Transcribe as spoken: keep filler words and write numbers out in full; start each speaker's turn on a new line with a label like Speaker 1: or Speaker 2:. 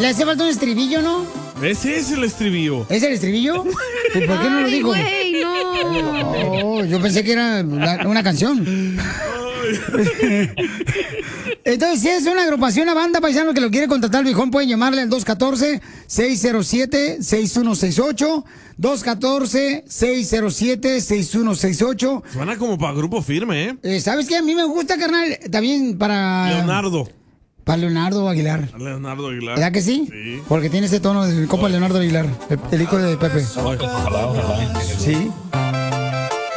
Speaker 1: Le hace falta un estribillo, ¿no?
Speaker 2: Ese es el estribillo.
Speaker 1: ¿Es el estribillo? ¿Y por qué no lo dijo?
Speaker 3: Güey, no.
Speaker 1: Oh, yo pensé que era la- una canción. Entonces, si es una agrupación, una banda paisano que lo quiere contratar, el viejón, pueden llamarle al dos uno cuatro, seis cero siete, seis uno seis ocho. dos uno cuatro, seis cero siete, seis uno seis ocho.
Speaker 2: Suena como para grupo firme, ¿eh?
Speaker 1: Eh, ¿Sabes qué? A mí me gusta, carnal, también para...
Speaker 2: Leonardo.
Speaker 1: Para Leonardo Aguilar.
Speaker 2: Leonardo Aguilar.
Speaker 1: ¿Verdad que sí?
Speaker 2: Sí.
Speaker 1: Porque tiene ese tono del copa Leonardo Aguilar, el, el hijo de Pepe.
Speaker 4: Ojalá, ojalá.
Speaker 1: Sí.